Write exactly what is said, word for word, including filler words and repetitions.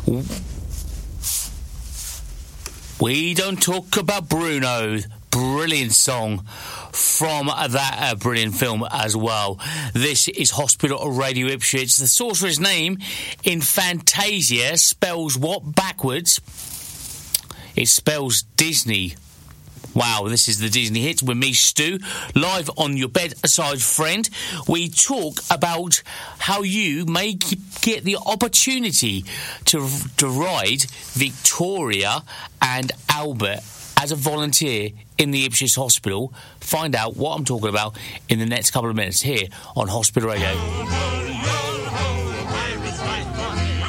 We don't talk about Bruno. Brilliant song from that uh, brilliant film as well. This is Hospital Radio Ipswich. The sorcerer's name in Fantasia spells what backwards? It spells Disney. Wow, this is the Disney Hits with me, Stu, live on your bedside friend. We talk about how you may get the opportunity to, to ride Victoria and Albert as a volunteer in the Ipswich Hospital. Find out what I'm talking about in the next couple of minutes here on Hospital Radio.